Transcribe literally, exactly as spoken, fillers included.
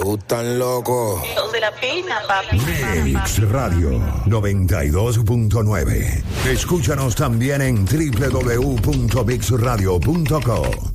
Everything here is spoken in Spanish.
gustan locos. Los de la pena, papi. Mix Radio noventa y dos punto nueve. Escúchanos también en doble u doble u doble u punto mix radio punto co.